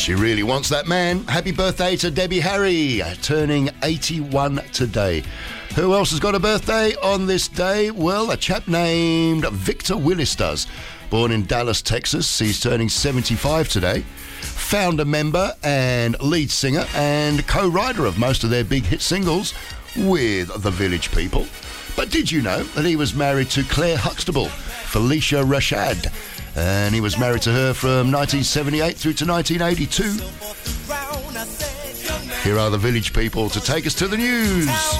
She really wants that man. Happy birthday to Debbie Harry, turning 81 today. Who else has got a birthday on this day? Well, a chap named Victor Willis does. Born in Dallas, Texas. He's turning 75 today. Founder member and lead singer and co-writer of most of their big hit singles with the Village People. But did you know that he was married to Claire Huxtable, Felicia Rashad? And he was married to her from 1978 through to 1982. Here are the Village People to take us to the news.